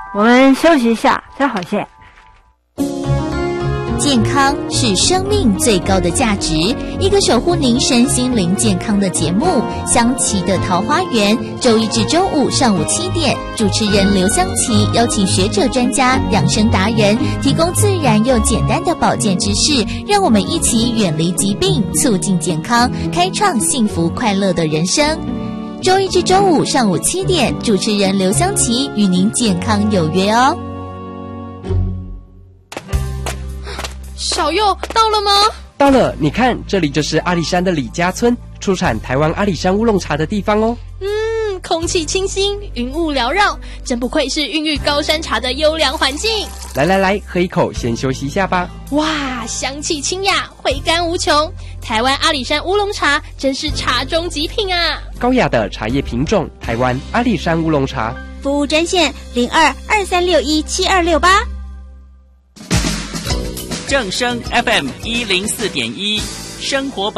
我们休息一下，再好些。 健康是生命最高的价值，一个守护您身心灵健康的节目《香琪的桃花源》，周一至周五上午7点，主持人刘香琪邀请学者专家、养生达人，提供自然又简单的保健知识，让我们一起远离疾病，促进健康，开创幸福快乐的人生。周一至周五上午7点，主持人刘香琪与您健康有约哦。 小佑到了吗？ 到了，你看，这里就是阿里山的李家村，出产台湾阿里山乌龙茶的地方哦。 空气清新，云雾缭绕，真不愧是孕育高山茶的优良环境。 来，喝一口，先休息一下吧。 哇，香气清雅，回甘无穷。台湾阿里山乌龙茶真是茶中极品啊！ 高雅的茶叶品种，台湾阿里山乌龙茶。 服务专线0223617268。 正声 FM 104.1，生活